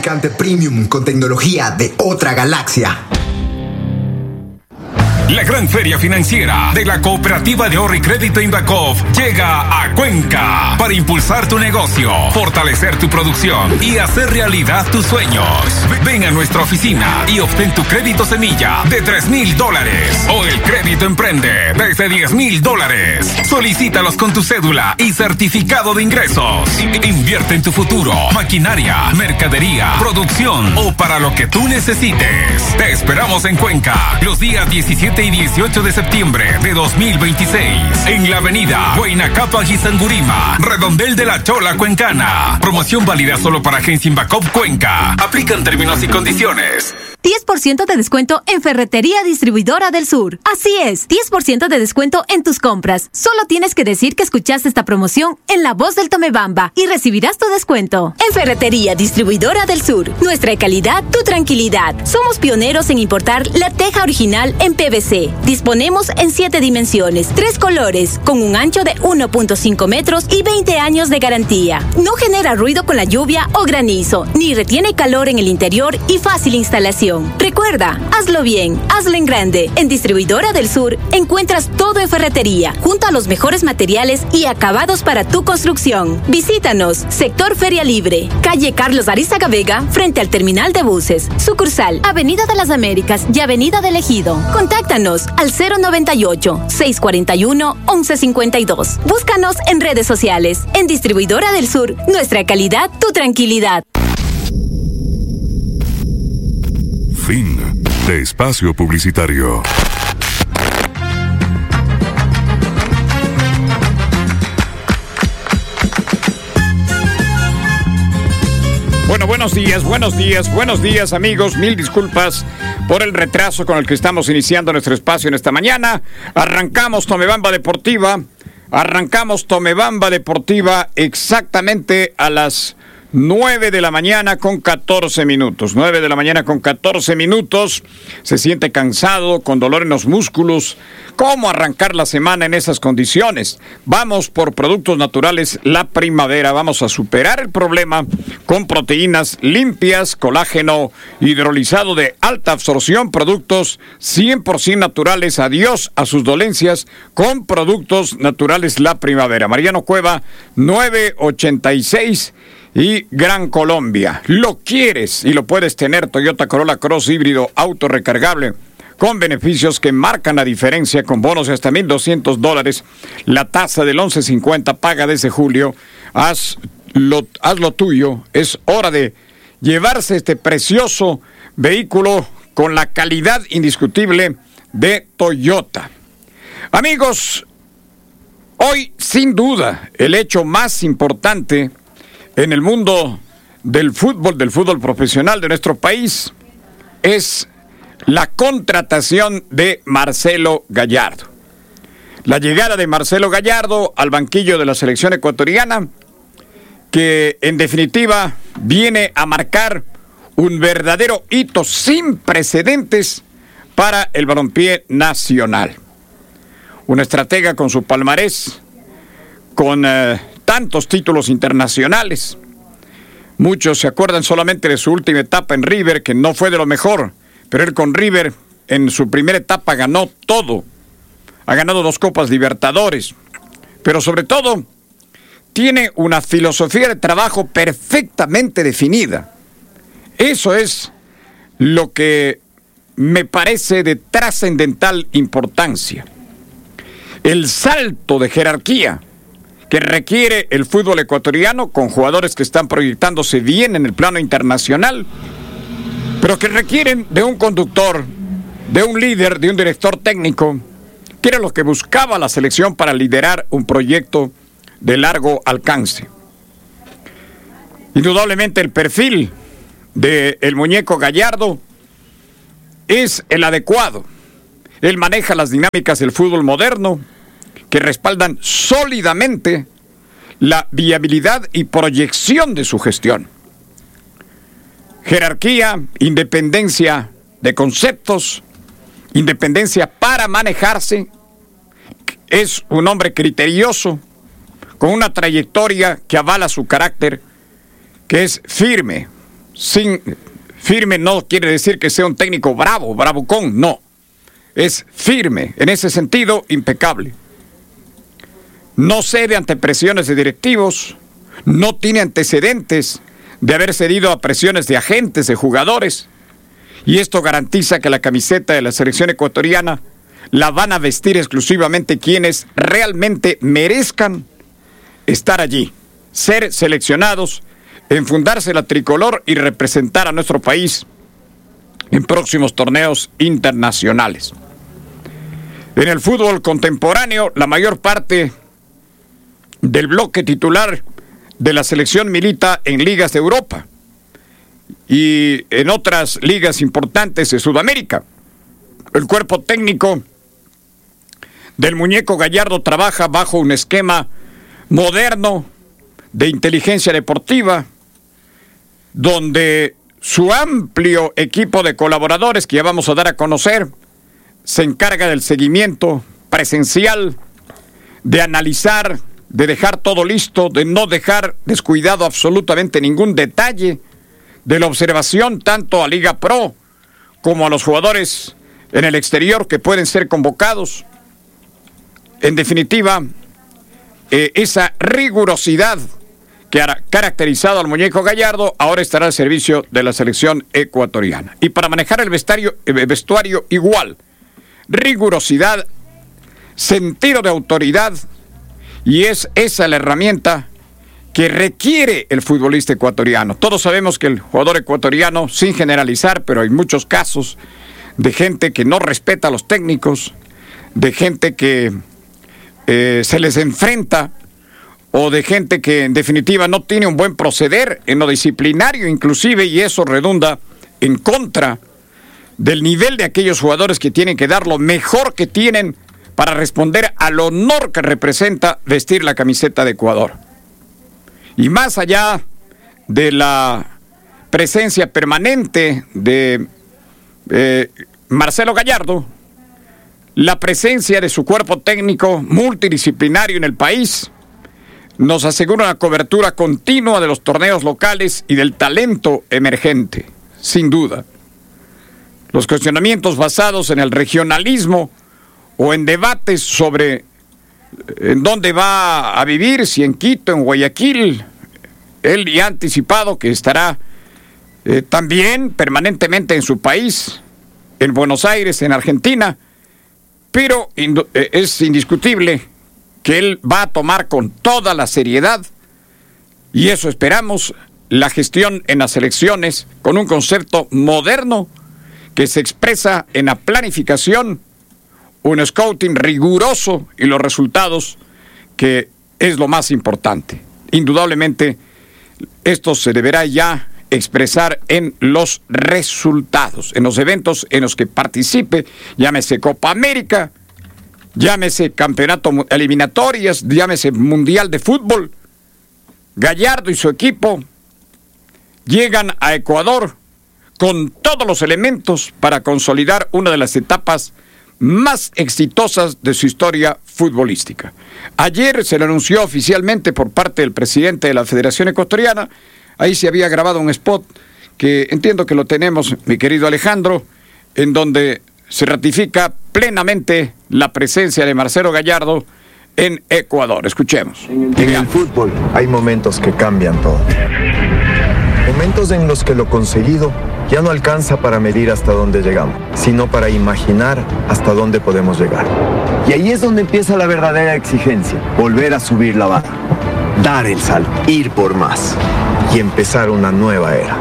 lubricante premium con tecnología de otra galaxia. La gran feria financiera de la Cooperativa de Ahorro y Crédito Inbacof llega a Cuenca para impulsar tu negocio, fortalecer tu producción y hacer realidad tus sueños. Ven a nuestra oficina y obtén tu crédito semilla de $3,000 o el crédito emprende desde $10,000. Solicítalos con tu cédula y certificado de ingresos. Invierte en tu futuro, maquinaria, mercadería, producción o para lo que tú necesites. Te esperamos en Cuenca los días 17 y 18 de septiembre de 2026 en la avenida Huayna Cápac y Sangurima, Redondel de la Chola Cuencana. Promoción válida solo para Agencia Inbacof Cuenca. Aplican términos y condiciones. 10% de descuento en Ferretería Distribuidora del Sur. Así es, 10% de descuento en tus compras. Solo tienes que decir que escuchaste esta promoción en La Voz del Tomebamba y recibirás tu descuento. En Ferretería Distribuidora del Sur, nuestra calidad, tu tranquilidad. Somos pioneros en importar la teja original en PVC. Disponemos en 7 dimensiones, 3 colores, con un ancho de 1.5 metros y 20 años de garantía. No genera ruido con la lluvia o granizo, ni retiene calor en el interior y fácil instalación. Recuerda, hazlo bien, hazlo en grande. En Distribuidora del Sur encuentras todo en ferretería, junto a los mejores materiales y acabados para tu construcción. Visítanos, Sector Feria Libre, calle Carlos Arizaga Vega, frente al terminal de buses. Sucursal, Avenida de las Américas y Avenida del Ejido. Contáctanos al 098-641-1152. Búscanos en redes sociales. En Distribuidora del Sur, nuestra calidad, tu tranquilidad. Fin de espacio publicitario. Bueno, buenos días amigos, mil disculpas por el retraso con el que estamos iniciando nuestro espacio en esta mañana. Arrancamos Tomebamba Deportiva exactamente a las 9 de la mañana con 14 minutos. 9 de la mañana con 14 minutos. Se siente cansado, con dolor en los músculos. ¿Cómo arrancar la semana en esas condiciones? Vamos por productos naturales La Primavera. Vamos a superar el problema con proteínas limpias, colágeno hidrolizado de alta absorción, productos 100% naturales. Adiós a sus dolencias con productos naturales La Primavera. Mariano Cueva, 986 y Gran Colombia. Lo quieres y lo puedes tener. Toyota Corolla Cross híbrido auto recargable con beneficios que marcan la diferencia, con bonos de hasta $1,200. La tasa del 11.50 paga desde julio. Haz lo tuyo. Es hora de llevarse este precioso vehículo con la calidad indiscutible de Toyota. Amigos, hoy sin duda el hecho más importante en el mundo del fútbol profesional de nuestro país es la contratación de Marcelo Gallardo. La llegada de Marcelo Gallardo al banquillo de la selección ecuatoriana, que en definitiva viene a marcar un verdadero hito sin precedentes para el balompié nacional. Un estratega con su palmarés, con tantos títulos internacionales. Muchos se acuerdan solamente de su última etapa en River, que no fue de lo mejor, pero él con River en su primera etapa ganó todo. Ha ganado 2 Copas Libertadores, pero sobre todo tiene una filosofía de trabajo perfectamente definida. Eso es lo que me parece de trascendental importancia. El salto de jerarquía que requiere el fútbol ecuatoriano, con jugadores que están proyectándose bien en el plano internacional, pero que requieren de un conductor, de un líder, de un director técnico, que era lo que buscaba la selección para liderar un proyecto de largo alcance. Indudablemente el perfil del muñeco Gallardo es el adecuado. Él maneja las dinámicas del fútbol moderno, que respaldan sólidamente la viabilidad y proyección de su gestión. Jerarquía, independencia de conceptos, independencia para manejarse. Es un hombre criterioso, con una trayectoria que avala su carácter, que es firme, Firme no quiere decir que sea un técnico bravucón, no. Es firme, en ese sentido, impecable. No cede ante presiones de directivos, no tiene antecedentes de haber cedido a presiones de agentes, de jugadores, y esto garantiza que la camiseta de la selección ecuatoriana la van a vestir exclusivamente quienes realmente merezcan estar allí, ser seleccionados, enfundarse la tricolor y representar a nuestro país en próximos torneos internacionales. En el fútbol contemporáneo, la mayor parte del bloque titular de la selección milita en ligas de Europa y en otras ligas importantes de Sudamérica. El cuerpo técnico del Muñeco Gallardo trabaja bajo un esquema moderno de inteligencia deportiva, donde su amplio equipo de colaboradores, que ya vamos a dar a conocer, se encarga del seguimiento presencial, de analizar, de dejar todo listo, de no dejar descuidado absolutamente ningún detalle, de la observación tanto a Liga Pro como a los jugadores en el exterior que pueden ser convocados. En definitiva, esa rigurosidad que ha caracterizado al Muñeco Gallardo ahora estará al servicio de la selección ecuatoriana. Y para manejar el vestuario igual, rigurosidad, sentido de autoridad, y es esa la herramienta que requiere el futbolista ecuatoriano. Todos sabemos que el jugador ecuatoriano, sin generalizar, pero hay muchos casos de gente que no respeta a los técnicos, de gente que se les enfrenta, o de gente que en definitiva no tiene un buen proceder en lo disciplinario inclusive, y eso redunda en contra del nivel de aquellos jugadores que tienen que dar lo mejor que tienen para responder al honor que representa vestir la camiseta de Ecuador. Y más allá de la presencia permanente de Marcelo Gallardo, la presencia de su cuerpo técnico multidisciplinario en el país nos asegura una cobertura continua de los torneos locales y del talento emergente, sin duda. Los cuestionamientos basados en el regionalismo o en debates sobre en dónde va a vivir, si en Quito, en Guayaquil, él ya ha anticipado que estará también permanentemente en su país, en Buenos Aires, en Argentina, pero es indiscutible que él va a tomar con toda la seriedad, y eso esperamos, la gestión en las elecciones con un concepto moderno que se expresa en la planificación, un scouting riguroso y los resultados, que es lo más importante. Indudablemente, esto se deberá ya expresar en los resultados, en los eventos en los que participe, llámese Copa América, llámese campeonato eliminatorias, llámese Mundial de Fútbol. Gallardo y su equipo llegan a Ecuador con todos los elementos para consolidar una de las etapas más exitosas de su historia futbolística. Ayer se lo anunció oficialmente por parte del presidente de la Federación Ecuatoriana. Ahí se había grabado un spot que entiendo que lo tenemos, mi querido Alejandro, en donde se ratifica plenamente la presencia de Marcelo Gallardo en Ecuador. Escuchemos. En el fútbol hay momentos que cambian todo. Momentos en los que lo conseguido ya no alcanza para medir hasta dónde llegamos, sino para imaginar hasta dónde podemos llegar. Y ahí es donde empieza la verdadera exigencia, volver a subir la vara, dar el salto, Ir por más y empezar una nueva era.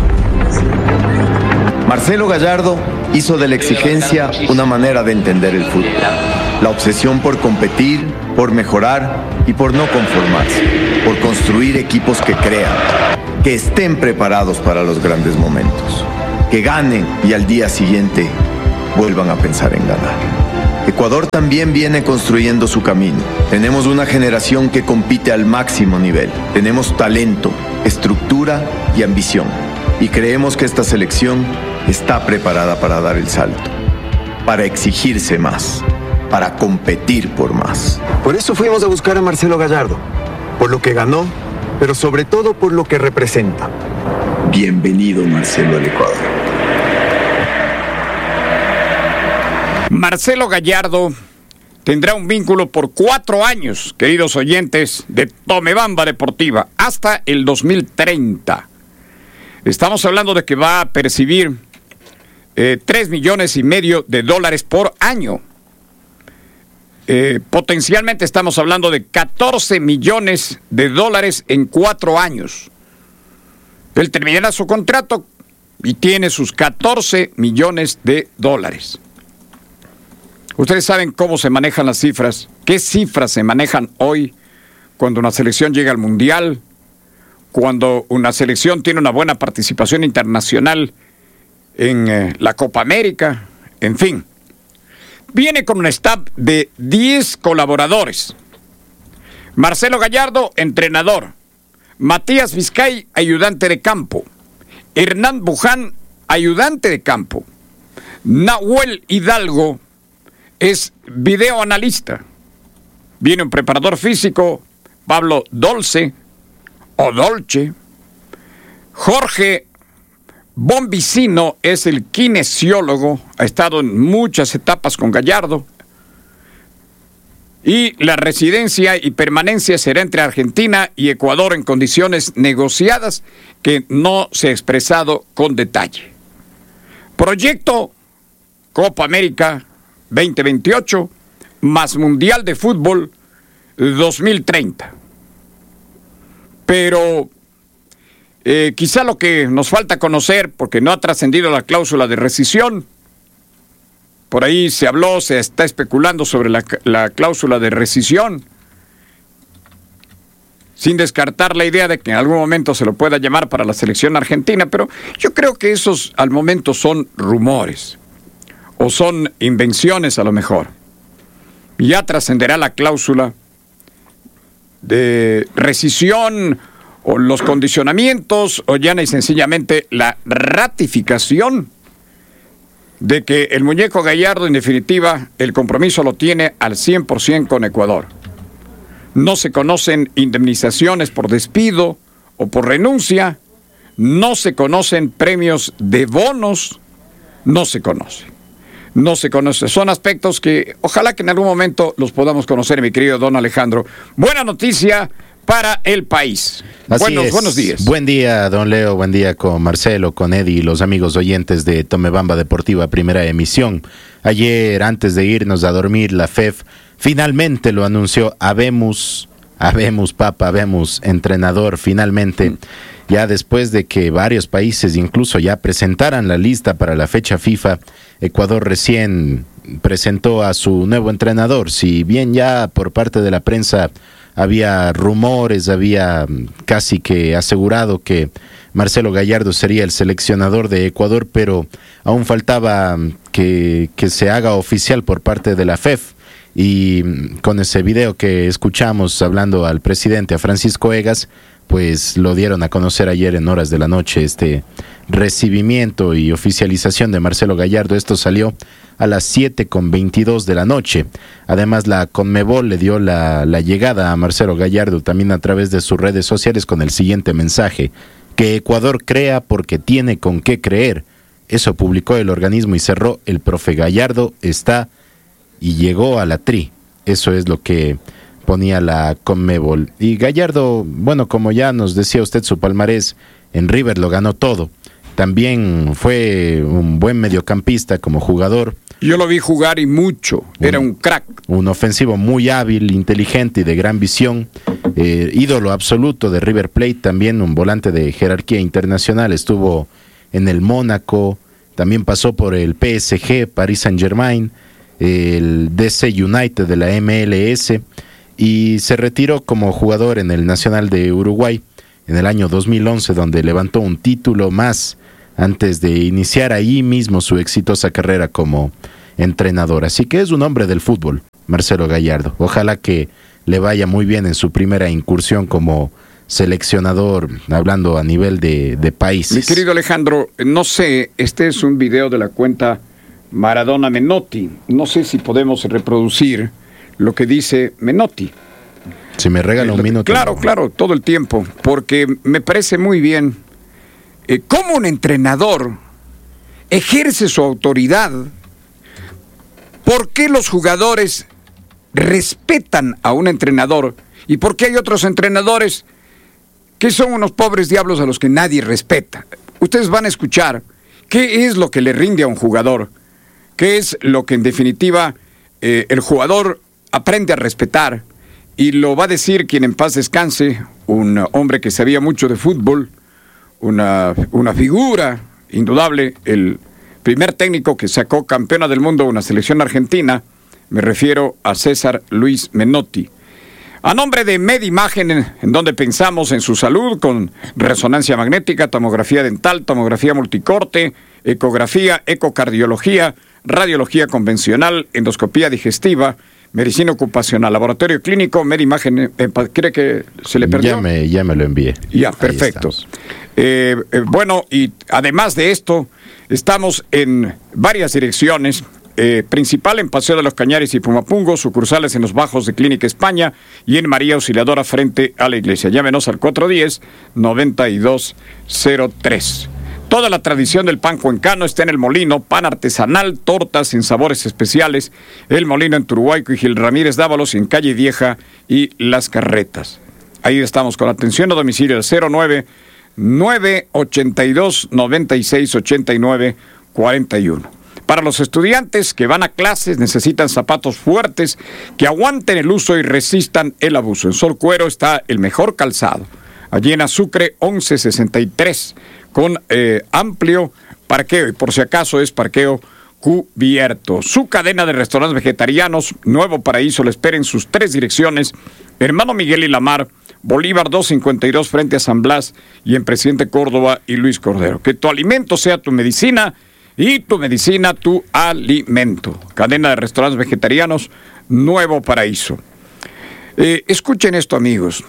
Marcelo Gallardo hizo de la exigencia una manera de entender el fútbol. La obsesión por competir, por mejorar y por no conformarse. Por construir equipos que crean, que estén preparados para los grandes momentos. Que ganen y al día siguiente vuelvan a pensar en ganar. Ecuador también viene construyendo su camino. Tenemos una generación que compite al máximo nivel. Tenemos talento, estructura y ambición. Y creemos que esta selección está preparada para dar el salto, para exigirse más, para competir por más. Por eso fuimos a buscar a Marcelo Gallardo, por lo que ganó, pero sobre todo por lo que representa. Bienvenido, Marcelo, al Ecuador. Marcelo Gallardo tendrá un vínculo por 4 años, queridos oyentes, de Tomebamba Deportiva, hasta el 2030. Estamos hablando de que va a percibir $3,5 millones por año. Potencialmente estamos hablando de $14 millones en 4 años. Él terminará su contrato y tiene sus $14 millones. Ustedes saben cómo se manejan las cifras. ¿Qué cifras se manejan hoy cuando una selección llega al Mundial? Cuando una selección tiene una buena participación internacional en la Copa América, en fin. Viene con un staff de 10 colaboradores. Marcelo Gallardo, entrenador. Matías Vizcay, ayudante de campo. Hernán Buján, ayudante de campo. Nahuel Hidalgo es videoanalista. Viene un preparador físico, Pablo Dolce. Jorge Bombicino es el kinesiólogo, ha estado en muchas etapas con Gallardo. Y la residencia y permanencia será entre Argentina y Ecuador en condiciones negociadas que no se ha expresado con detalle. Proyecto Copa América 2028 más Mundial de Fútbol 2030. Pero quizá lo que nos falta conocer, porque no ha trascendido la cláusula de rescisión, por ahí se habló, se está especulando sobre la cláusula de rescisión, sin descartar la idea de que en algún momento se lo pueda llamar para la selección argentina, pero yo creo que esos al momento son rumores, o son invenciones a lo mejor. Ya trascenderá la cláusula de rescisión o los condicionamientos o ya y sencillamente la ratificación de que el muñeco Gallardo, en definitiva, el compromiso lo tiene al 100% con Ecuador. No se conocen indemnizaciones por despido o por renuncia, no se conocen premios de bonos, no se conoce. Son aspectos que ojalá que en algún momento los podamos conocer, mi querido don Alejandro. Buena noticia para el país. Buenos días. Buen día, don Leo. Buen día con Marcelo, con Eddie y los amigos oyentes de Tomebamba Deportiva, primera emisión. Ayer, antes de irnos a dormir, la FEF finalmente lo anunció. Habemos entrenador, finalmente. Ya después de que varios países incluso ya presentaran la lista para la fecha FIFA, Ecuador recién presentó a su nuevo entrenador. Si bien ya por parte de la prensa había rumores, había casi que asegurado que Marcelo Gallardo sería el seleccionador de Ecuador, pero aún faltaba que se haga oficial por parte de la FEF. Y con ese video que escuchamos hablando al presidente, a Francisco Egas, pues lo dieron a conocer ayer en horas de la noche, este recibimiento y oficialización de Marcelo Gallardo. Esto salió a las 7:22 de la noche. Además, la Conmebol le dio la llegada a Marcelo Gallardo también a través de sus redes sociales con el siguiente mensaje: que Ecuador crea porque tiene con qué creer. Eso publicó el organismo y cerró: el profe Gallardo está y llegó a la tri. Eso es lo que ponía la Conmebol. Y Gallardo, bueno, como ya nos decía usted, su palmarés en River lo ganó todo. También fue un buen mediocampista como jugador. Yo lo vi jugar y mucho, era un crack. Un ofensivo muy hábil, inteligente y de gran visión. Ídolo absoluto de River Plate, también un volante de jerarquía internacional. Estuvo en el Mónaco, también pasó por el PSG, Paris Saint-Germain, el DC United de la MLS, y se retiró como jugador en el Nacional de Uruguay en el año 2011, donde levantó un título más antes de iniciar ahí mismo su exitosa carrera como entrenador. Así que es un hombre del fútbol, Marcelo Gallardo. Ojalá que le vaya muy bien en su primera incursión como seleccionador, hablando a nivel de países. Mi querido Alejandro, no sé, este es un video de la cuenta Maradona Menotti. No sé si podemos reproducir lo que dice Menotti. Si me regala un minuto. Claro, todo el tiempo, porque me parece muy bien cómo un entrenador ejerce su autoridad, por qué los jugadores respetan a un entrenador y por qué hay otros entrenadores que son unos pobres diablos a los que nadie respeta. Ustedes van a escuchar qué es lo que le rinde a un jugador, qué es lo que en definitiva el jugador aprende a respetar, y lo va a decir quien en paz descanse, un hombre que sabía mucho de fútbol, una figura indudable, el primer técnico que sacó campeona del mundo una selección argentina. Me refiero a César Luis Menotti. A nombre de MedImagen, en donde pensamos en su salud con resonancia magnética, tomografía dental, tomografía multicorte, ecografía, ecocardiología, radiología convencional, endoscopía digestiva, medicina ocupacional, laboratorio clínico, MedImagen. ¿Cree que se le perdió? Ya me lo envié. Ya, perfecto. Bueno, y además de esto, estamos en varias direcciones. Principal en Paseo de los Cañares y Pumapungo, sucursales en los Bajos de Clínica España y en María Auxiliadora frente a la iglesia. Llámenos al 410-9203. Toda la tradición del pan cuencano está en El Molino, pan artesanal, tortas en sabores especiales. El Molino en Turuhuayco y Gil Ramírez Dávalos en Calle Vieja y Las Carretas. Ahí estamos con atención a domicilio al 09-982-9689-41. Para los estudiantes que van a clases necesitan zapatos fuertes que aguanten el uso y resistan el abuso. En Sol Cuero está el mejor calzado. Allí en Azucre 1163 con amplio parqueo, y por si acaso es parqueo cubierto. Su cadena de restaurantes vegetarianos Nuevo Paraíso le espera en sus 3 direcciones: Hermano Miguel y Lamar, Bolívar 252 frente a San Blas, y en Presidente Córdoba y Luis Cordero. Que tu alimento sea tu medicina y tu medicina tu alimento. Cadena de restaurantes vegetarianos Nuevo Paraíso. Escuchen esto, amigos.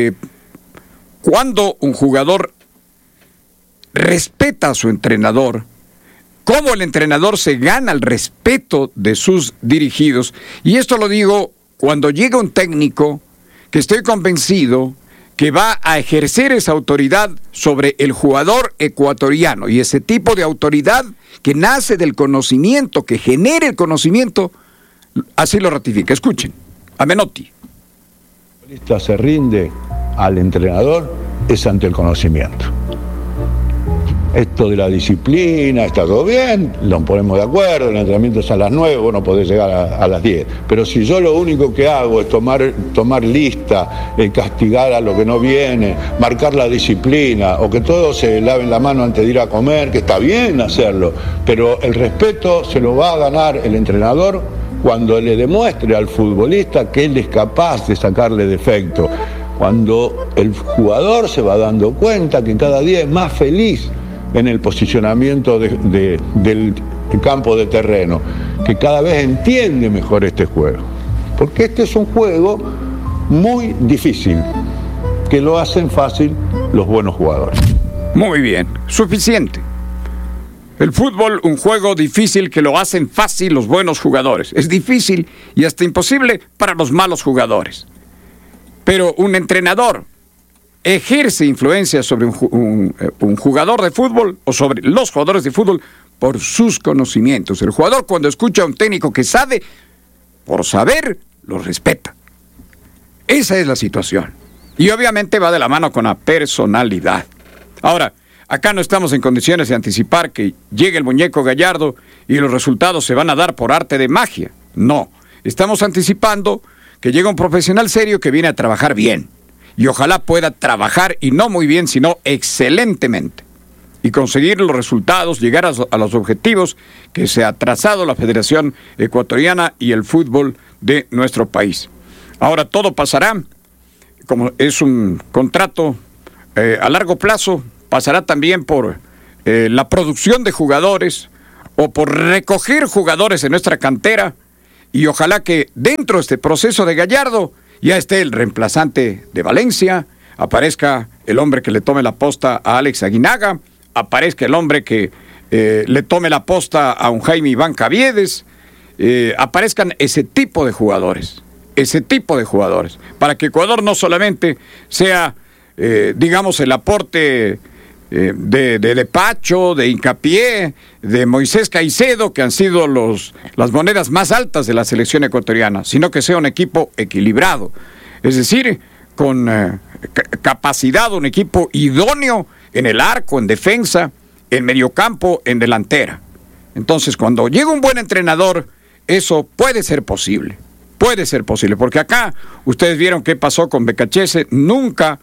Cuando un jugador respeta a su entrenador, cómo el entrenador se gana el respeto de sus dirigidos. Y esto lo digo cuando llega un técnico que estoy convencido que va a ejercer esa autoridad sobre el jugador ecuatoriano, y ese tipo de autoridad que nace del conocimiento, que genera el conocimiento, así lo ratifica. Escuchen a Menotti. El futbolista se rinde al entrenador es ante el conocimiento. Esto de la disciplina, está todo bien, nos ponemos de acuerdo, el entrenamiento es a las 9, vos no podés llegar a las 10. Pero si yo lo único que hago es tomar lista, castigar a lo que no viene, marcar la disciplina, o que todos se laven la mano antes de ir a comer, que está bien hacerlo, pero el respeto se lo va a ganar el entrenador cuando le demuestre al futbolista que él es capaz de sacarle defecto. Cuando el jugador se va dando cuenta que cada día es más feliz en el posicionamiento del campo de terreno, que cada vez entiende mejor este juego. Porque este es un juego muy difícil, que lo hacen fácil los buenos jugadores. Muy bien, suficiente. El fútbol, un juego difícil que lo hacen fácil los buenos jugadores. Es difícil y hasta imposible para los malos jugadores. Pero un entrenador ejerce influencia sobre un jugador de fútbol o sobre los jugadores de fútbol por sus conocimientos. El jugador, cuando escucha a un técnico que sabe, por saber, lo respeta. Esa es la situación. Y obviamente va de la mano con la personalidad. Ahora, acá no estamos en condiciones de anticipar que llegue el muñeco Gallardo y los resultados se van a dar por arte de magia. No, estamos anticipando que llega un profesional serio que viene a trabajar bien. Y ojalá pueda trabajar, y no muy bien, sino excelentemente. Y conseguir los resultados, llegar a los objetivos que se ha trazado la Federación Ecuatoriana y el fútbol de nuestro país. Ahora todo pasará, como es un contrato a largo plazo, pasará también por la producción de jugadores o por recoger jugadores en nuestra cantera, y ojalá que dentro de este proceso de Gallardo ya esté el reemplazante de Valencia, aparezca el hombre que le tome la posta a Alex Aguinaga, aparezca el hombre que le tome la posta a un Jaime Iván Caviedes, aparezcan ese tipo de jugadores, para que Ecuador no solamente sea, digamos, el aporte de Pacho, de Hincapié, de Moisés Caicedo, que han sido las monedas más altas de la selección ecuatoriana, sino que sea un equipo equilibrado, es decir, con capacidad, un equipo idóneo en el arco, en defensa, en mediocampo, en delantera. Entonces, cuando llega un buen entrenador, eso puede ser posible, porque acá ustedes vieron qué pasó con Becachese, nunca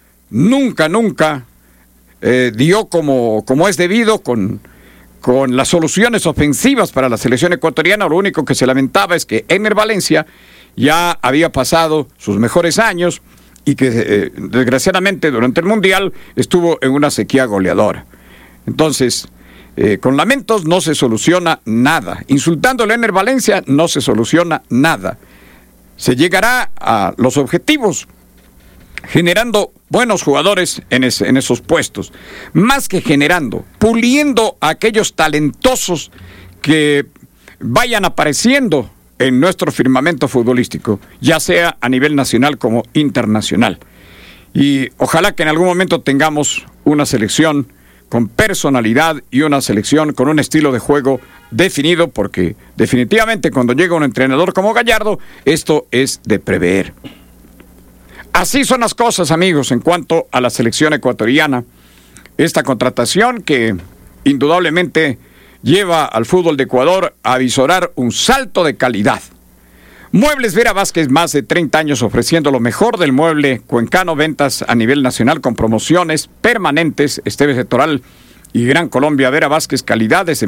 dio como es debido con las soluciones ofensivas para la selección ecuatoriana. Lo único que se lamentaba es que Ener Valencia ya había pasado sus mejores años y que desgraciadamente durante el Mundial estuvo en una sequía goleadora. Entonces, con lamentos no se soluciona nada. Insultándole a Ener Valencia no se soluciona nada. Se llegará a los objetivos generando buenos jugadores en esos puestos. Más que generando, puliendo a aquellos talentosos que vayan apareciendo en nuestro firmamento futbolístico, ya sea a nivel nacional como internacional. Y ojalá que en algún momento tengamos una selección con personalidad y una selección con un estilo de juego definido, porque definitivamente cuando llega un entrenador como Gallardo, esto es de prever. Así son las cosas, amigos, en cuanto a la selección ecuatoriana. Esta contratación que indudablemente lleva al fútbol de Ecuador a visorar un salto de calidad. Muebles Vera Vázquez, más de 30 años ofreciendo lo mejor del mueble cuencano, ventas a nivel nacional con promociones permanentes. Esteves de Toral y Gran Colombia. Vera Vázquez, calidad desde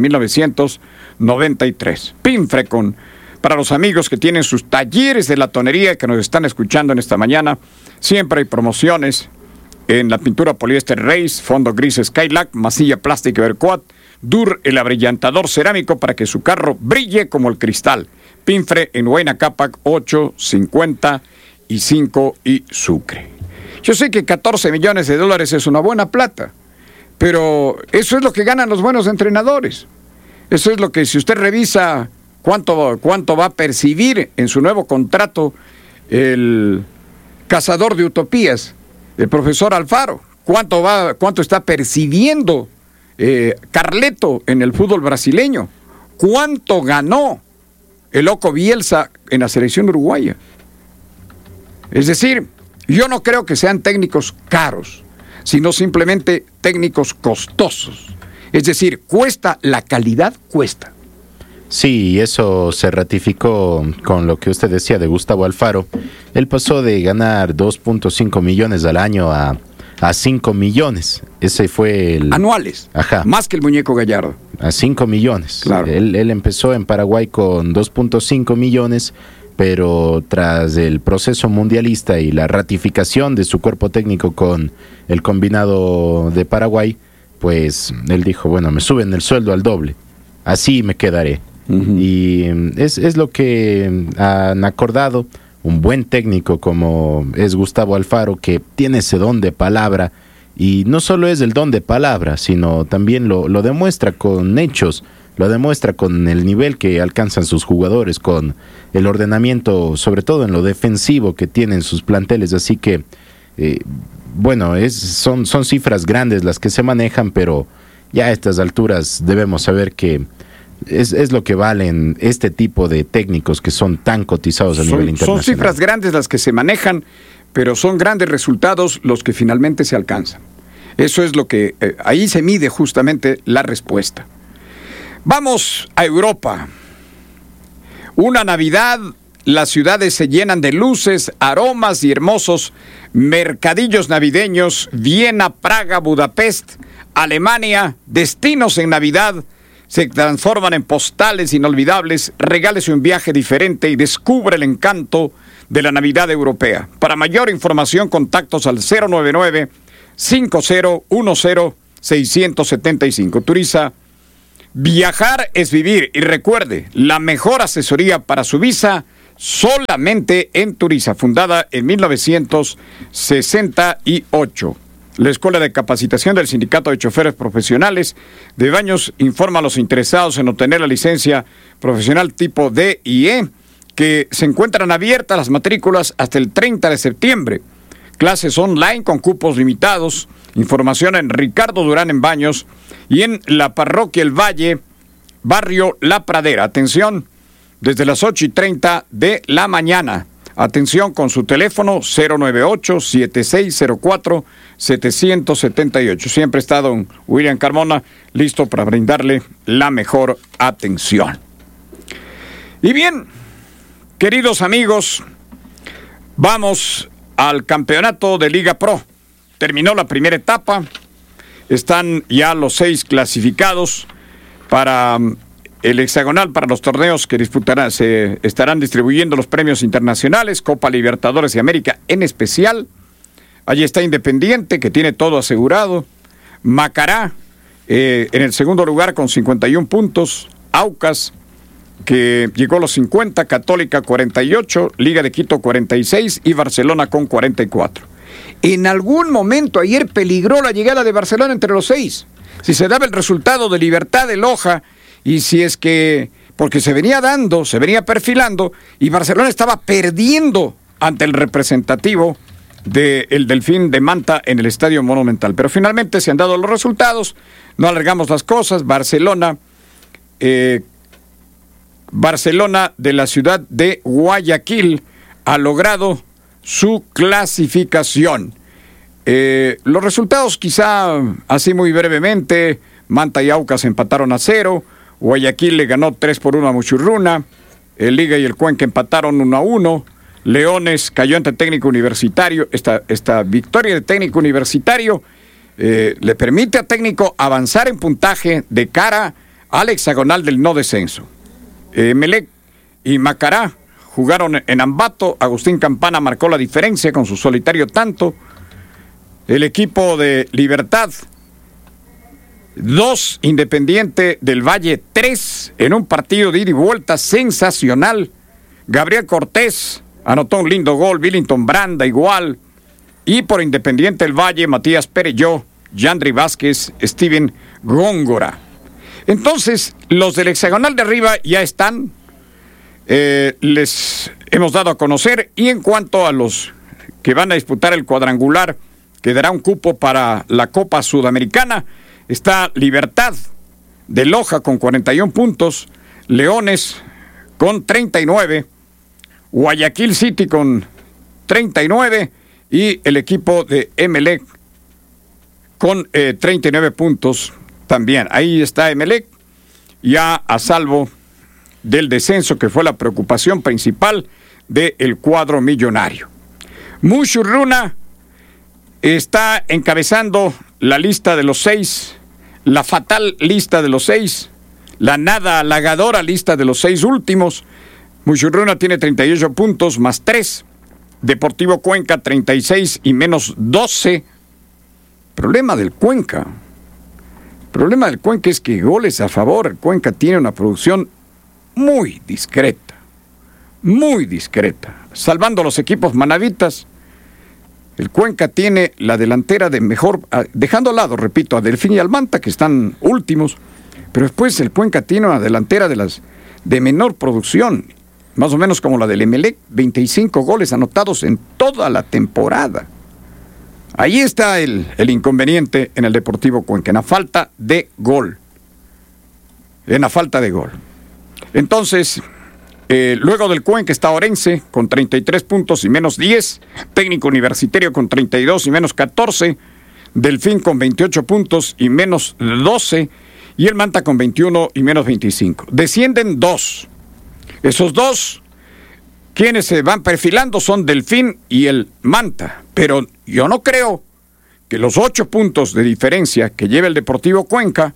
1993. Pinfrecon, para los amigos que tienen sus talleres de latonería que nos están escuchando en esta mañana, siempre hay promociones en la pintura poliéster Reis, fondo gris Skylac, masilla plástica Vercoat, Dur, el abrillantador cerámico para que su carro brille como el cristal. Pinfre en Huayna Cápac 855 y Sucre. Yo sé que $14 millones es una buena plata, pero eso es lo que ganan los buenos entrenadores. Eso es lo que, si usted revisa cuánto va a percibir en su nuevo contrato el cazador de utopías, el profesor Alfaro, cuánto está percibiendo Carleto en el fútbol brasileño, cuánto ganó el loco Bielsa en la selección uruguaya. Es decir, yo no creo que sean técnicos caros, sino simplemente técnicos costosos. Es decir, cuesta, la calidad cuesta. Sí, eso se ratificó con lo que usted decía de Gustavo Alfaro. Él pasó de ganar 2.5 millones al año a 5 millones. Ese fue el... Anuales. Ajá. Más que el muñeco Gallardo. A 5 millones. Claro. Él empezó en Paraguay con 2.5 millones, pero tras el proceso mundialista y la ratificación de su cuerpo técnico con el combinado de Paraguay, pues él dijo, bueno, me suben el sueldo al doble. Así me quedaré. Uh-huh. Y es lo que han acordado. Un buen técnico como es Gustavo Alfaro, que tiene ese don de palabra, y no solo es el don de palabra, sino también lo demuestra con hechos, lo demuestra con el nivel que alcanzan sus jugadores, con el ordenamiento, sobre todo en lo defensivo que tienen sus planteles. Así que, bueno, son cifras grandes las que se manejan, pero ya a estas alturas debemos saber que es lo que valen este tipo de técnicos que son tan cotizados a nivel internacional. Son cifras grandes las que se manejan, pero son grandes resultados los que finalmente se alcanzan. Eso es lo que... ahí se mide justamente la respuesta. Vamos a Europa. Una Navidad, las ciudades se llenan de luces, aromas y hermosos mercadillos navideños. Viena, Praga, Budapest, Alemania, destinos en Navidad se transforman en postales inolvidables. Regálese un viaje diferente y descubre el encanto de la Navidad europea. Para mayor información, contactos al 099-5010-675. Turiza, viajar es vivir. Y recuerde, la mejor asesoría para su visa solamente en Turiza, fundada en 1968. La Escuela de Capacitación del Sindicato de Choferes Profesionales de Baños informa a los interesados en obtener la licencia profesional tipo D y E, que se encuentran abiertas las matrículas hasta el 30 de septiembre. Clases online con cupos limitados Información en Ricardo Durán en Baños y en la Parroquia El Valle, barrio La Pradera. Atención, desde las 8:30 de la mañana. Atención con su teléfono 098-7604-778. Siempre está don William Carmona listo para brindarle la mejor atención. Y bien, queridos amigos, vamos al campeonato de Liga Pro. Terminó la primera etapa. Están ya los 6 clasificados para el hexagonal, para los torneos que disputarán. Se estarán distribuyendo los premios internacionales, Copa Libertadores de América en especial. Allí está Independiente, que tiene todo asegurado. Macará, en el segundo lugar con 51 puntos. Aucas, que llegó a los 50. Católica, 48. Liga de Quito, 46. Y Barcelona con 44. En algún momento ayer peligró la llegada de Barcelona entre los 6. Si se daba el resultado de Libertad de Loja, y si es que, porque se venía dando, se venía perfilando, y Barcelona estaba perdiendo ante el representativo del Delfín de Manta en el Estadio Monumental. Pero finalmente se han dado los resultados, no alargamos las cosas. Barcelona de la ciudad de Guayaquil ha logrado su clasificación. Los resultados quizá así muy brevemente: Manta y Aucas empataron a 0, Guayaquil le ganó 3-1 a Muchurruna, el Liga y el Cuenca empataron 1-1, Leones cayó ante Técnico Universitario. Esta victoria de Técnico Universitario le permite a Técnico avanzar en puntaje de cara al hexagonal del no descenso. Emelec y Macará jugaron en Ambato. Agustín Campana marcó la diferencia con su solitario tanto. El equipo de Libertad 2, Independiente del Valle 3, en un partido de ida y vuelta sensacional. Gabriel Cortés anotó un lindo gol, Billington Branda igual, y por Independiente del Valle, Matías Pereyó, Yandri Vázquez, Steven Góngora. Entonces, los del hexagonal de arriba ya están, les hemos dado a conocer, y en cuanto a los que van a disputar el cuadrangular, que dará un cupo para la Copa Sudamericana, está Libertad de Loja con 41 puntos, Leones con 39, Guayaquil City con 39 y el equipo de Emelec con 39 puntos también. Ahí está Emelec, ya a salvo del descenso, que fue la preocupación principal del cuadro millonario. Muchurruna está encabezando la lista de los 6, la fatal lista de los 6, la nada halagadora lista de los 6 últimos. Muchurruna tiene 38 puntos más 3, Deportivo Cuenca 36 y menos 12. Problema del Cuenca es que goles a favor, el Cuenca tiene una producción muy discreta, salvando los equipos manavitas. El Cuenca tiene la delantera de mejor, dejando al lado, repito, a Delfín y al Manta, que están últimos, pero después el Cuenca tiene una delantera de menor producción, más o menos como la del Emelec, 25 goles anotados en toda la temporada. Ahí está el inconveniente en el Deportivo Cuenca, en la falta de gol. Entonces, luego del Cuenca está Orense con 33 puntos y menos 10, Técnico Universitario con 32 y menos 14, Delfín con 28 puntos y menos 12, y el Manta con 21 y menos 25. Descienden 2. Esos 2, quienes se van perfilando son Delfín y el Manta, pero yo no creo que los 8 puntos de diferencia que lleva el Deportivo Cuenca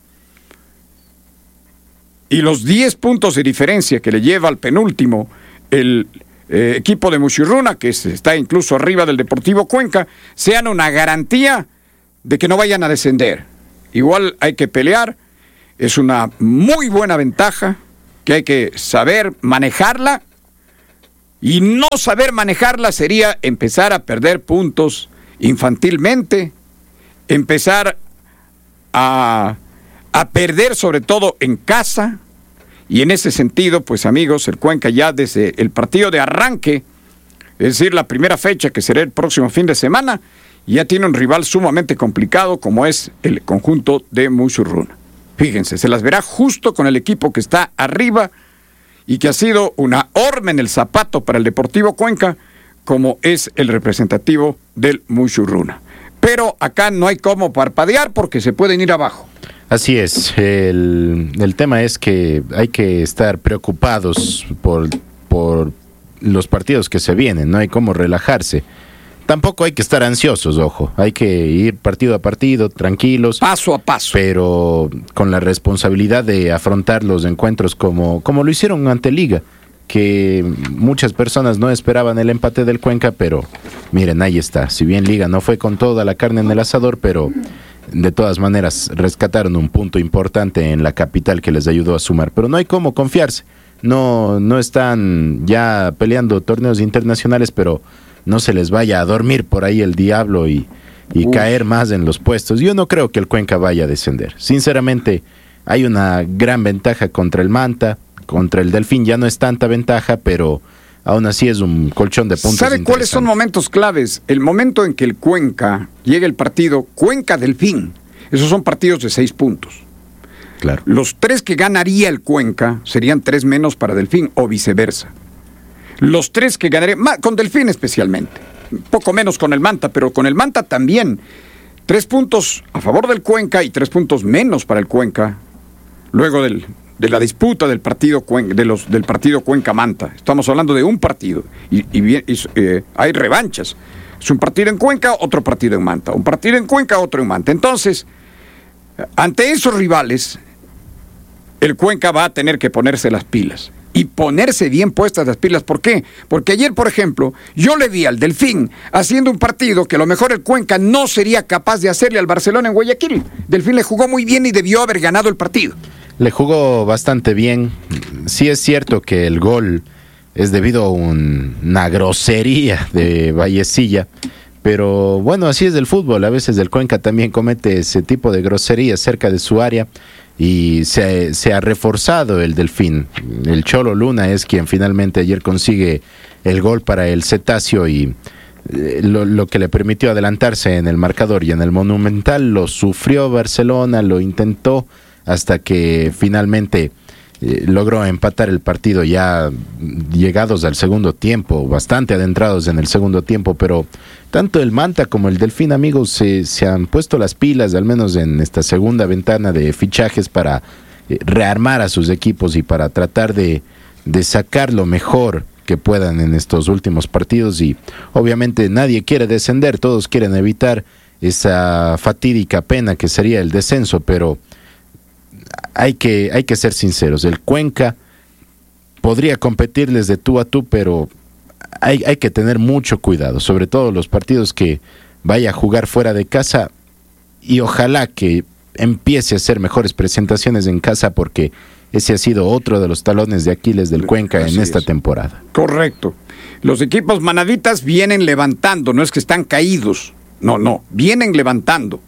y los 10 puntos de diferencia que le lleva al penúltimo el equipo de Muchurruna, que está incluso arriba del Deportivo Cuenca, sean una garantía de que no vayan a descender. Igual hay que pelear, es una muy buena ventaja que hay que saber manejarla, y no saber manejarla sería empezar a perder puntos infantilmente, empezar a perder sobre todo en casa. Y en ese sentido, pues amigos, el Cuenca ya desde el partido de arranque, es decir, la primera fecha que será el próximo fin de semana, y ya tiene un rival sumamente complicado como es el conjunto de Musurruna. Fíjense, se las verá justo con el equipo que está arriba y que ha sido una horma en el zapato para el Deportivo Cuenca, como es el representativo del Musurruna. Pero acá no hay cómo parpadear porque se pueden ir abajo. Así es, el tema es que hay que estar preocupados por los partidos que se vienen, no hay cómo relajarse. Tampoco hay que estar ansiosos, ojo, hay que ir partido a partido, tranquilos. Paso a paso. Pero con la responsabilidad de afrontar los encuentros como lo hicieron ante Liga, que muchas personas no esperaban el empate del Cuenca, pero miren, ahí está. Si bien Liga no fue con toda la carne en el asador, pero de todas maneras rescataron un punto importante en la capital que les ayudó a sumar. Pero no hay cómo confiarse. No están ya peleando torneos internacionales, pero no se les vaya a dormir por ahí el diablo y caer más en los puestos. Yo no creo que el Cuenca vaya a descender. Sinceramente, hay una gran ventaja contra el Manta, contra el Delfín ya no es tanta ventaja, pero aún así es un colchón de puntos. ¿Sabe cuáles son momentos claves? El momento en que el Cuenca llega el partido Cuenca-Delfín. Esos son partidos de 6 puntos. Claro. Los 3 que ganaría el Cuenca serían 3 menos para Delfín o viceversa. Los 3 que ganaría, con Delfín especialmente, un poco menos con el Manta, pero con el Manta también. 3 puntos a favor del Cuenca y 3 puntos menos para el Cuenca, luego de la disputa del partido Cuenca-Manta. Estamos hablando de un partido, y hay revanchas. Es un partido en Cuenca, otro partido en Manta. Un partido en Cuenca, otro en Manta. Entonces, ante esos rivales, el Cuenca va a tener que ponerse las pilas. Y ponerse bien puestas las pilas. ¿Por qué? Porque ayer, por ejemplo, yo le vi al Delfín haciendo un partido que a lo mejor el Cuenca no sería capaz de hacerle al Barcelona en Guayaquil. Delfín le jugó muy bien y debió haber ganado el partido. Le jugó bastante bien. Sí es cierto que el gol es debido a una grosería de Vallecilla, pero bueno, así es el fútbol. A veces el Cuenca también comete ese tipo de groserías cerca de su área. Y se ha reforzado el Delfín. El Cholo Luna es quien finalmente ayer consigue el gol para el Cetáceo y lo que le permitió adelantarse en el marcador. Y en el Monumental lo sufrió Barcelona, lo intentó hasta que finalmente logró empatar el partido ya llegados al segundo tiempo, bastante adentrados en el segundo tiempo, pero tanto el Manta como el Delfín, amigos, se han puesto las pilas, al menos en esta segunda ventana de fichajes para rearmar a sus equipos y para tratar de sacar lo mejor que puedan en estos últimos partidos. Y obviamente nadie quiere descender, todos quieren evitar esa fatídica pena que sería el descenso, pero hay que ser sinceros. El Cuenca podría competirles de tú a tú, pero hay que tener mucho cuidado, sobre todo los partidos que vaya a jugar fuera de casa, y ojalá que empiece a hacer mejores presentaciones en casa, porque ese ha sido otro de los talones de Aquiles del Cuenca en esta temporada. Correcto. Los equipos manaditas vienen levantando, no es que están caídos, no, vienen levantando.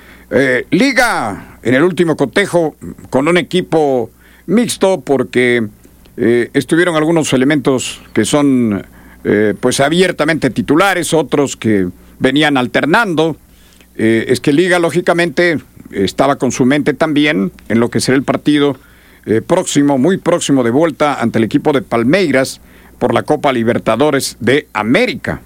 Liga en el último cotejo con un equipo mixto, porque estuvieron algunos elementos que son pues abiertamente titulares, otros que venían alternando. Es que Liga lógicamente estaba con su mente también en lo que será el partido muy próximo de vuelta ante el equipo de Palmeiras por la Copa Libertadores de América,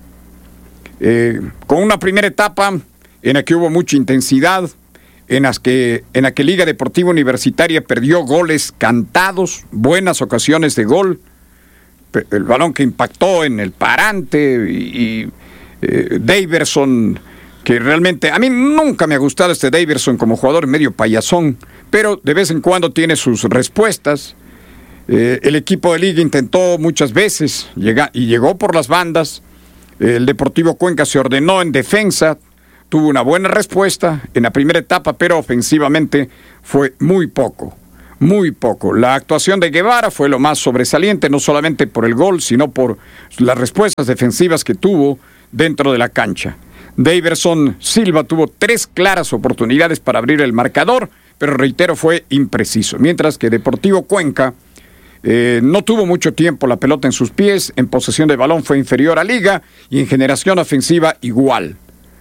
con una primera etapa en la que hubo mucha intensidad, en la que Liga Deportiva Universitaria perdió goles cantados, buenas ocasiones de gol, el balón que impactó en el parante, y Daverson, que realmente a mí nunca me ha gustado Daverson como jugador medio payasón, pero de vez en cuando tiene sus respuestas. El equipo de Liga intentó muchas veces y llegó por las bandas. El Deportivo Cuenca se ordenó en defensa, tuvo una buena respuesta en la primera etapa, pero ofensivamente fue muy poco. La actuación de Guevara fue lo más sobresaliente, no solamente por el gol, sino por las respuestas defensivas que tuvo dentro de la cancha. Daverson Silva tuvo 3 claras oportunidades para abrir el marcador, pero reitero, fue impreciso. Mientras que Deportivo Cuenca no tuvo mucho tiempo la pelota en sus pies, en posesión de balón fue inferior a Liga y en generación ofensiva igual.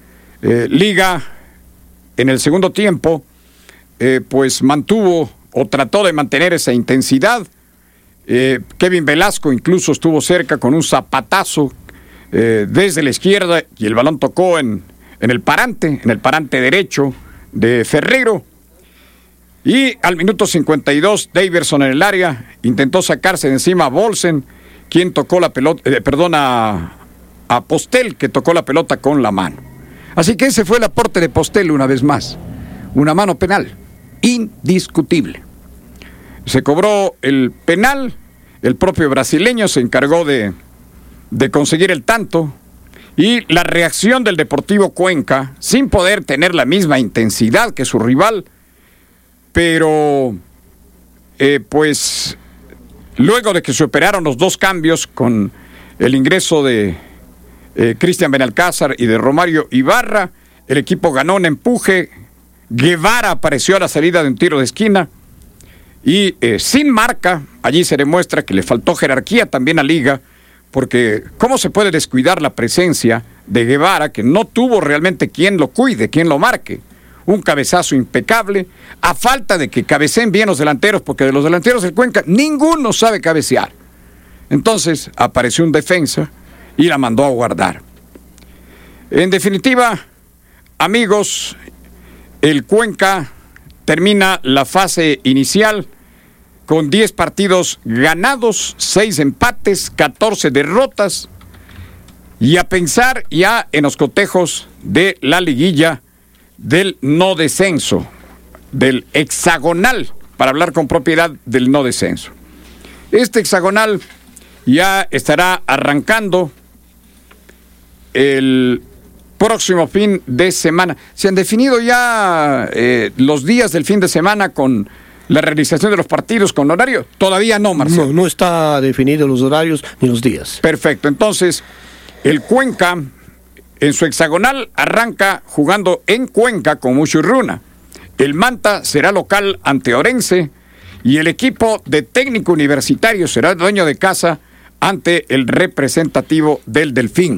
Liga en el segundo tiempo pues mantuvo o trató de mantener esa intensidad. Kevin Velasco incluso estuvo cerca con un zapatazo desde la izquierda y el balón tocó en el parante derecho de Ferrero. Y al minuto 52, Daverson en el área intentó sacarse de encima a Bolsen, quien tocó la pelota, a Postel, que tocó la pelota con la mano. Así que ese fue el aporte de Postel una vez más. Una mano penal, indiscutible. Se cobró el penal, el propio brasileño se encargó de conseguir el tanto, y la reacción del Deportivo Cuenca, sin poder tener la misma intensidad que su rival, pero pues luego de que se operaron los dos cambios con el ingreso de Cristian Benalcázar y de Romario Ibarra, el equipo ganó un empuje. Guevara apareció a la salida de un tiro de esquina y sin marca. Allí se demuestra que le faltó jerarquía también a Liga, porque ¿cómo se puede descuidar la presencia de Guevara, que no tuvo realmente quien lo cuide, quien lo marque? Un cabezazo impecable, a falta de que cabeceen bien los delanteros, porque de los delanteros del Cuenca ninguno sabe cabecear. Entonces apareció un defensa y la mandó a guardar. En definitiva, amigos, el Cuenca termina la fase inicial con 10 partidos ganados, 6 empates, 14 derrotas, y a pensar ya en los cotejos de la liguilla del no descenso, del hexagonal, para hablar con propiedad del no descenso. Este hexagonal ya estará arrancando el próximo fin de semana. Se han definido ya los días del fin de semana con la realización de los partidos con horario. Todavía no, Marcelo. No está definido los horarios ni los días. Perfecto. Entonces, el Cuenca en su hexagonal arranca jugando en Cuenca con Muchurruna. El Manta será local ante Orense y el equipo de Técnico Universitario será dueño de casa ante el representativo del Delfín.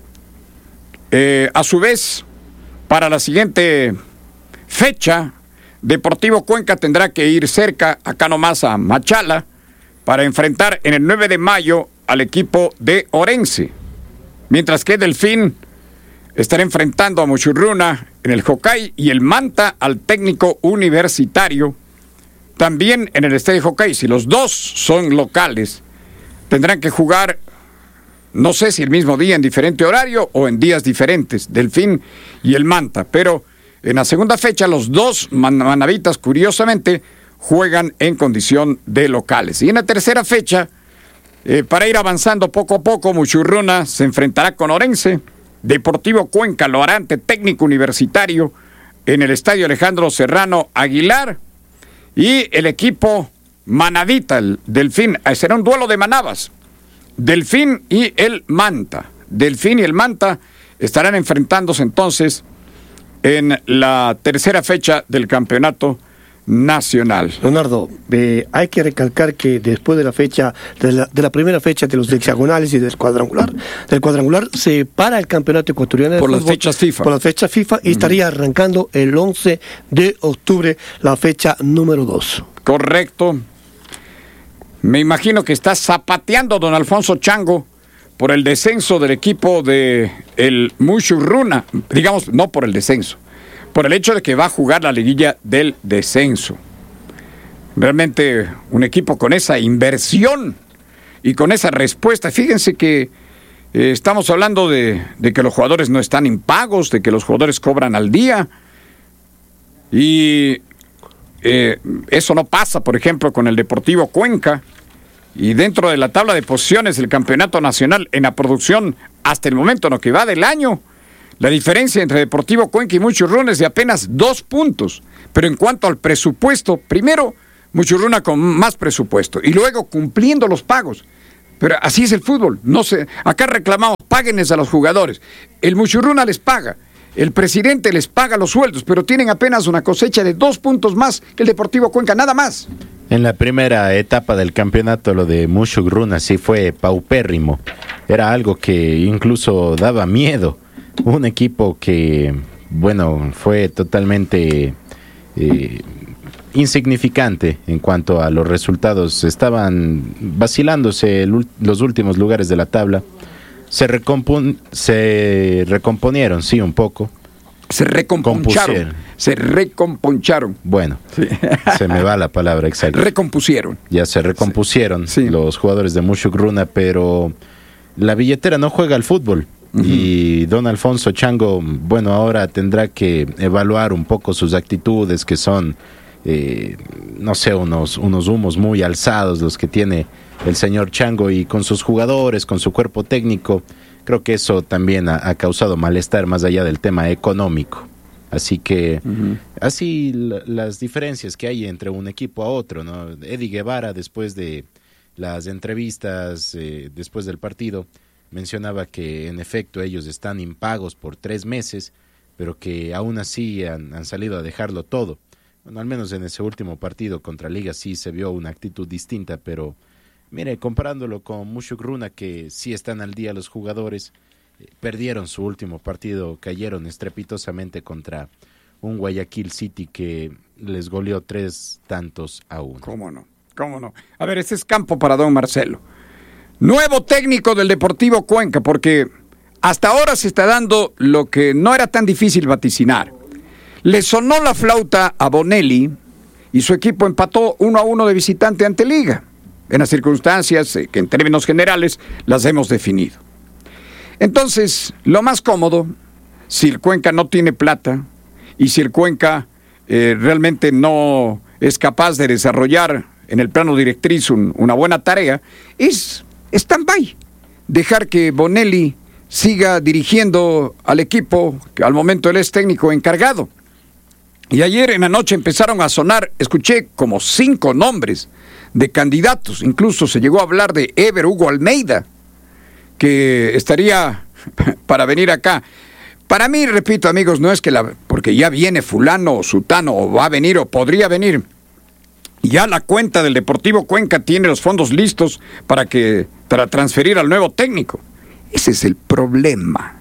A su vez, para la siguiente fecha, Deportivo Cuenca tendrá que ir cerca, acá nomás a Machala, para enfrentar en el 9 de mayo al equipo de Orense. Mientras que Delfín estará enfrentando a Muchurruna en el Jocay y el Manta al Técnico Universitario también en el Estadio Jocay. Si los dos son locales, tendrán que jugar, no sé si el mismo día en diferente horario o en días diferentes, Delfín y el Manta, pero en la segunda fecha los dos manavitas curiosamente juegan en condición de locales. Y en la tercera fecha, para ir avanzando poco a poco, Muchurruna se enfrentará con Orense, Deportivo Cuenca lo hará ante Técnico Universitario en el Estadio Alejandro Serrano Aguilar, y el equipo manavita, el Delfín, será un duelo de manabas. Delfín y el Manta. Delfín y el Manta estarán enfrentándose entonces en la tercera fecha del campeonato nacional. Leonardo, hay que recalcar que después de la fecha, de la primera fecha de los hexagonales y del cuadrangular se para el campeonato ecuatoriano por las fechas FIFA. Por las fechas FIFA y estaría arrancando el 11 de octubre, la fecha número 2. Correcto. Me imagino que está zapateando don Alfonso Chango por el descenso del equipo de el Muchurruna, digamos, no por el descenso, por el hecho de que va a jugar la liguilla del descenso. Realmente un equipo con esa inversión y con esa respuesta. Fíjense que estamos hablando de que los jugadores no están impagos, de que los jugadores cobran al día, y eso no pasa, por ejemplo, con el Deportivo Cuenca. Y dentro de la tabla de posiciones del campeonato nacional en la producción hasta el momento, en lo que va del año, la diferencia entre Deportivo Cuenca y Muchurruna es de apenas 2 puntos. Pero en cuanto al presupuesto, primero Muchurruna con más presupuesto y luego cumpliendo los pagos. Pero así es el fútbol. No sé, acá reclamamos, páguenles a los jugadores. El Muchurruna les paga, el presidente les paga los sueldos, pero tienen apenas una cosecha de 2 puntos más que el Deportivo Cuenca, nada más. En la primera etapa del campeonato, lo de Muchurruna sí fue paupérrimo. Era algo que incluso daba miedo. Un equipo que bueno, fue totalmente insignificante en cuanto a los resultados. Estaban vacilándose los últimos lugares de la tabla. Se recomponieron, sí, un poco. Se recomponcharon. Bueno, sí. Se me va la palabra exacta. Recompusieron. Ya se recompusieron sí. Los jugadores de Mushugruna, pero la billetera no juega al fútbol. Y don Alfonso Chango, bueno, ahora tendrá que evaluar un poco sus actitudes, que son, no sé, unos humos muy alzados los que tiene el señor Chango, y con sus jugadores, con su cuerpo técnico. Creo que eso también ha causado malestar más allá del tema económico. Así que, así las diferencias que hay entre un equipo a otro, ¿no? Eddie Guevara, después de las entrevistas, después del partido, mencionaba que en efecto ellos están impagos por 3 meses, pero que aún así han salido a dejarlo todo. Bueno, al menos en ese último partido contra Liga sí se vio una actitud distinta, pero mire, comparándolo con Mushugruna, que sí están al día los jugadores, perdieron su último partido, cayeron estrepitosamente contra un Guayaquil City que les goleó 3-1. ¿Cómo no? A ver, este es campo para don Marcelo. Nuevo técnico del Deportivo Cuenca, porque hasta ahora se está dando lo que no era tan difícil vaticinar. Le sonó la flauta a Bonelli y su equipo empató 1-1 de visitante ante Liga, en las circunstancias que en términos generales las hemos definido. Entonces, lo más cómodo, si el Cuenca no tiene plata y si el Cuenca realmente no es capaz de desarrollar en el plano directriz una buena tarea, es stand-by. Dejar que Bonelli siga dirigiendo al equipo, que al momento él es técnico encargado. Y ayer en la noche empezaron a sonar, escuché como 5 nombres de candidatos, incluso se llegó a hablar de Ever Hugo Almeida, que estaría para venir acá. Para mí, repito, amigos, no es que porque ya viene fulano o sutano, o va a venir o podría venir. Ya la cuenta del Deportivo Cuenca tiene los fondos listos para transferir al nuevo técnico. Ese es el problema,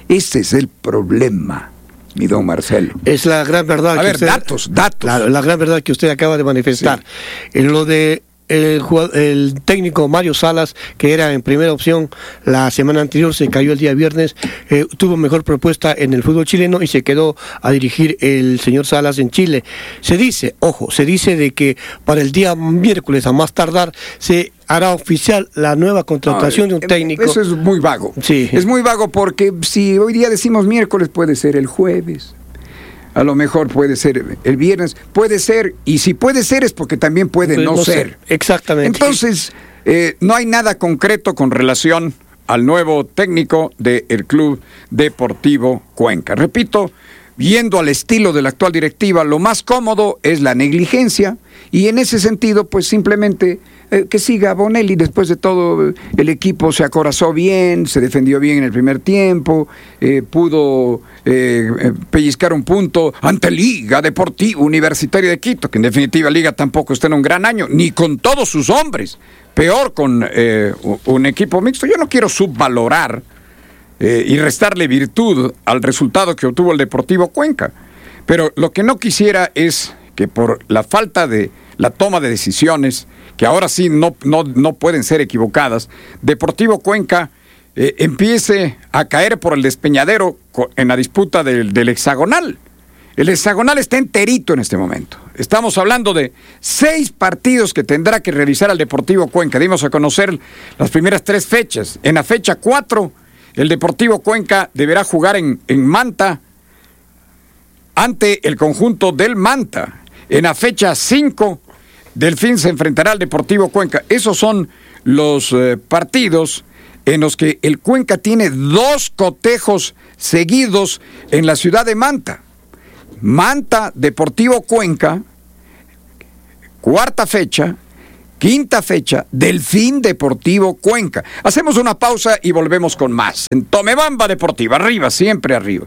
mi don Marcelo. Es la gran verdad. A ver, datos. La gran verdad que usted acaba de manifestar. Sí. En lo de el técnico Mario Salas, que era en primera opción la semana anterior, se cayó el día viernes, tuvo mejor propuesta en el fútbol chileno y se quedó a dirigir el señor Salas en Chile. Se dice de que para el día miércoles a más tardar se hará oficial la nueva contratación de un técnico. Eso es muy vago. Sí. Es muy vago porque si hoy día decimos miércoles, puede ser el jueves. A lo mejor puede ser el viernes, puede ser, y si puede ser es porque también puede no ser. Exactamente. Entonces, no hay nada concreto con relación al nuevo técnico del Club Deportivo Cuenca. Repito, viendo al estilo de la actual directiva, lo más cómodo es la negligencia, y en ese sentido, pues simplemente que siga Bonelli. Después de todo, el equipo se acorazó bien, se defendió bien en el primer tiempo, pudo pellizcar un punto ante Liga Deportiva Universitaria de Quito, que en definitiva Liga tampoco está en un gran año, ni con todos sus hombres, peor con un equipo mixto. Yo no quiero subvalorar y restarle virtud al resultado que obtuvo el Deportivo Cuenca, pero lo que no quisiera es que por la falta de la toma de decisiones, que ahora sí no pueden ser equivocadas, Deportivo Cuenca empiece a caer por el despeñadero en la disputa del hexagonal. El hexagonal está enterito en este momento. Estamos hablando de 6 partidos que tendrá que realizar el Deportivo Cuenca. Dimos a conocer las primeras 3 fechas. En la fecha 4, el Deportivo Cuenca deberá jugar en Manta ante el conjunto del Manta. En la fecha 5, Delfín se enfrentará al Deportivo Cuenca. Esos son los partidos en los que el Cuenca tiene 2 cotejos seguidos en la ciudad de Manta. Manta, Deportivo Cuenca, 4ª fecha, 5ª fecha, Delfín, Deportivo Cuenca. Hacemos una pausa y volvemos con más. En Tomebamba Deportiva, arriba, siempre arriba.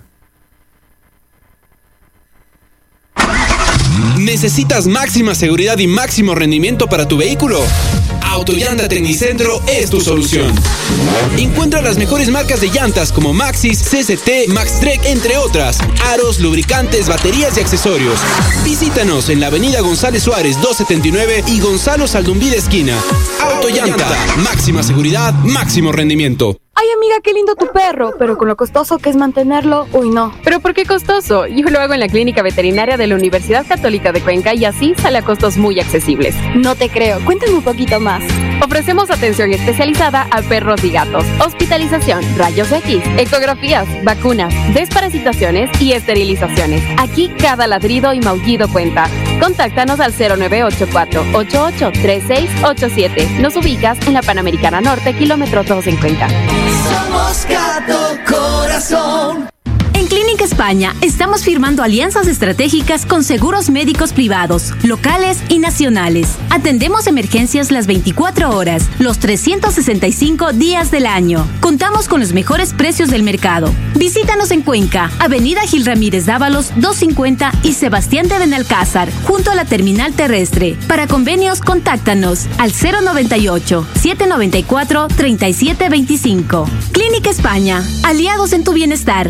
¿Necesitas máxima seguridad y máximo rendimiento para tu vehículo? Autollanta Tecnicentro es tu solución. Encuentra las mejores marcas de llantas como Maxxis, CCT, Maxtrek, entre otras. Aros, lubricantes, baterías y accesorios. Visítanos en la avenida González Suárez 279 y Gonzalo Saldumbide esquina. Autollanta, máxima seguridad, máximo rendimiento. Ay, amiga, qué lindo tu perro, pero con lo costoso que es mantenerlo, uy, no. ¿Pero por qué costoso? Yo lo hago en la Clínica Veterinaria de la Universidad Católica de Cuenca y así sale a costos muy accesibles. No te creo, cuéntame un poquito más. Ofrecemos atención especializada a perros y gatos, hospitalización, rayos X, ecografías, vacunas, desparasitaciones y esterilizaciones. Aquí cada ladrido y maullido cuenta. Contáctanos al 0984-883687. Nos ubicas en la Panamericana Norte, kilómetro 2 en Cuenca. Somos Gato Corazón. En Clínica España estamos firmando alianzas estratégicas con seguros médicos privados, locales y nacionales. Atendemos emergencias las 24 horas, los 365 días del año. Contamos con los mejores precios del mercado. Visítanos en Cuenca, Avenida Gil Ramírez Dávalos 250 y Sebastián de Benalcázar, junto a la terminal terrestre. Para convenios, contáctanos al 098-794-3725. Clínica España, aliados en tu bienestar.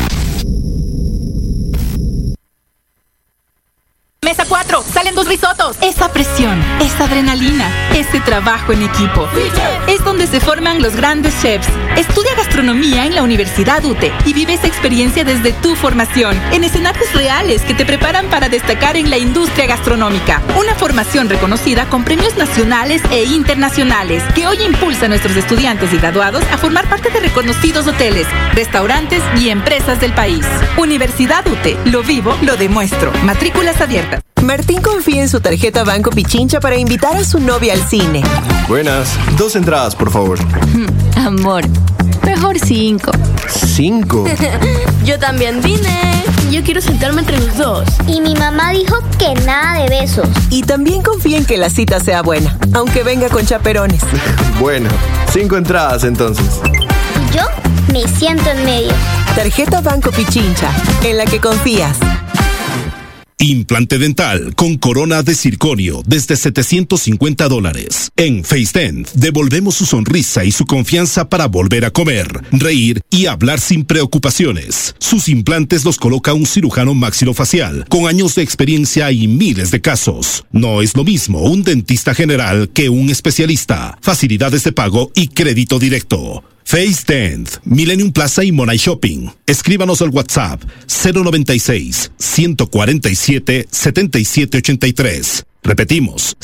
Mesa 4, salen 2 risotos. Esa presión, esa adrenalina, ese trabajo en equipo. Es donde se forman los grandes chefs. Estudia gastronomía en la Universidad UTE y vive esa experiencia desde tu formación, en escenarios reales que te preparan para destacar en la industria gastronómica. Una formación reconocida con premios nacionales e internacionales, que hoy impulsa a nuestros estudiantes y graduados a formar parte de reconocidos hoteles, restaurantes y empresas del país. Universidad UTE, lo vivo, lo demuestro. Matrículas abiertas. Martín confía en su tarjeta Banco Pichincha para invitar a su novia al cine. Buenas, 2 entradas, por favor. Amor, mejor 5. ¿5? Yo también vine. Yo quiero sentarme entre los dos. Y mi mamá dijo que nada de besos. Y también confía en que la cita sea buena, aunque venga con chaperones. Bueno, 5 entradas entonces. Y yo me siento en medio. Tarjeta Banco Pichincha, en la que confías. Implante dental con corona de circonio desde $750. En FaceDent devolvemos su sonrisa y su confianza para volver a comer, reír y hablar sin preocupaciones. Sus implantes los coloca un cirujano maxilofacial con años de experiencia y miles de casos. No es lo mismo un dentista general que un especialista. Facilidades de pago y crédito directo. FaceDent, Millennium Plaza y Monay Shopping. Escríbanos al WhatsApp 096-147-7783. Repetimos,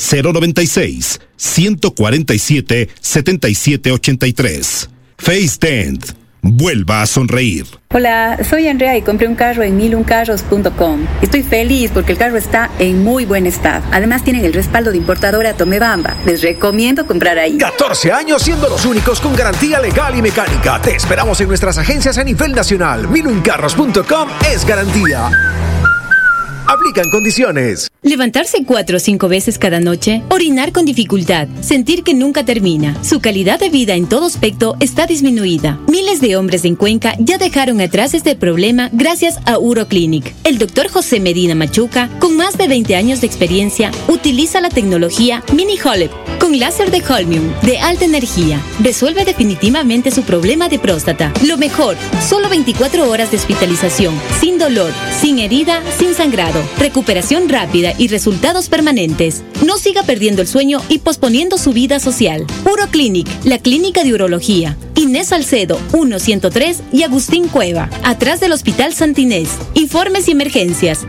096-147-7783. FaceDent, vuelva a sonreír. Hola, soy Andrea y compré un carro en miluncarros.com. Estoy feliz porque el carro está en muy buen estado. Además tienen el respaldo de importadora Tomebamba. Les recomiendo comprar ahí. 14 años siendo los únicos con garantía legal y mecánica. Te esperamos en nuestras agencias a nivel nacional. miluncarros.com es garantía. Aplican condiciones. Levantarse 4 o 5 veces cada noche, orinar con dificultad, sentir que nunca termina. Su calidad de vida en todo aspecto está disminuida. Miles de hombres en Cuenca ya dejaron atrás este problema gracias a Uroclinic. El doctor José Medina Machuca, con más de 20 años de experiencia, utiliza la tecnología Mini Holep con láser de Holmium de alta energía. Resuelve definitivamente su problema de próstata. Lo mejor, solo 24 horas de hospitalización, sin dolor, sin herida, sin sangrado. Recuperación rápida y resultados permanentes. No siga perdiendo el sueño y posponiendo su vida social. Uroclinic, la clínica de urología. Inés Salcedo, 1-103 y Agustín Cueva, atrás del Hospital Santinés. Informes y emergencias,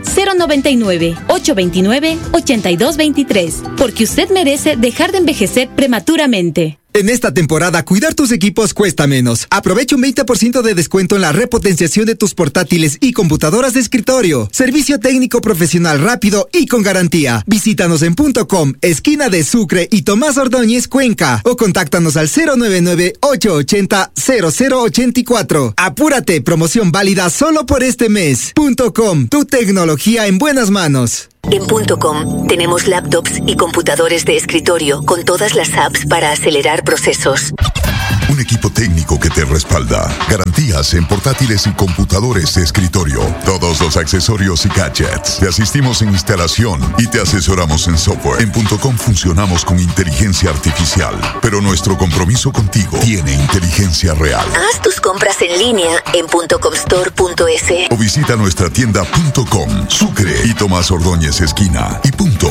099-829-8223. Porque usted merece dejar de envejecer prematuramente. En esta temporada, cuidar tus equipos cuesta menos. Aprovecha un 20% de descuento en la repotenciación de tus portátiles y computadoras de escritorio. Servicio técnico profesional rápido y con garantía. Visítanos en .com, esquina de Sucre y Tomás Ordóñez, Cuenca. O contáctanos al 099-880-0084. Apúrate, promoción válida solo por este mes. .com, tu tecnología en buenas manos. En .com tenemos laptops y computadores de escritorio con todas las apps para acelerar procesos. Un equipo técnico que te respalda. Garantías en portátiles y computadores de escritorio. Todos los accesorios y gadgets. Te asistimos en instalación y te asesoramos en software. En .com funcionamos con inteligencia artificial, pero nuestro compromiso contigo tiene inteligencia real. Haz tus compras en línea en .comstore.es o visita nuestra tienda .com, Sucre y Tomás Ordóñez esquina y punto.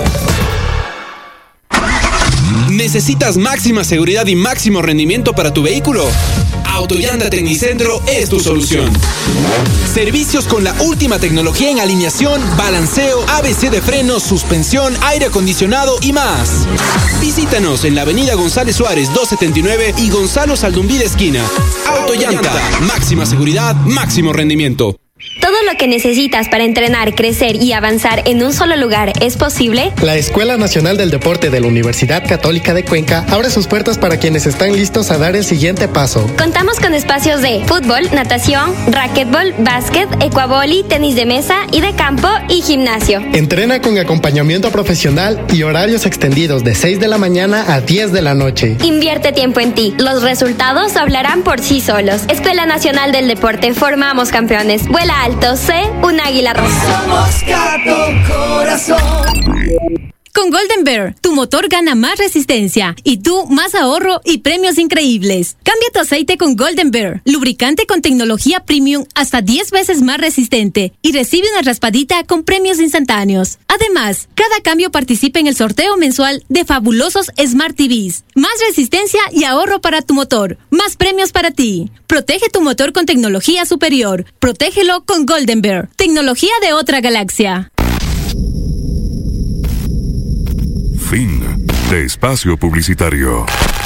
¿Necesitas máxima seguridad y máximo rendimiento para tu vehículo? Autollanta Tecnicentro es tu solución. Servicios con la última tecnología en alineación, balanceo, ABC de frenos, suspensión, aire acondicionado y más. Visítanos en la avenida González Suárez 279 y Gonzalo Saldumbide esquina. Autollanta, máxima seguridad, máximo rendimiento. ¿Todo lo que necesitas para entrenar, crecer y avanzar en un solo lugar es posible? La Escuela Nacional del Deporte de la Universidad Católica de Cuenca abre sus puertas para quienes están listos a dar el siguiente paso. Contamos con espacios de fútbol, natación, racquetbol, básquet, ecuavoli, tenis de mesa y de campo y gimnasio. Entrena con acompañamiento profesional y horarios extendidos de 6 de la mañana a 10 de la noche. Invierte tiempo en ti. Los resultados hablarán por sí solos. Escuela Nacional del Deporte, formamos campeones. Vuela alto, sé un águila roja. Somos Gato Corazón. Con Golden Bear, tu motor gana más resistencia y tú más ahorro y premios increíbles. Cambia tu aceite con Golden Bear, lubricante con tecnología premium hasta 10 veces más resistente y recibe una raspadita con premios instantáneos. Además, cada cambio participa en el sorteo mensual de fabulosos Smart TVs. Más resistencia y ahorro para tu motor. Más premios para ti. Protege tu motor con tecnología superior. Protégelo con Golden Bear. Tecnología de otra galaxia. Fin de espacio publicitario.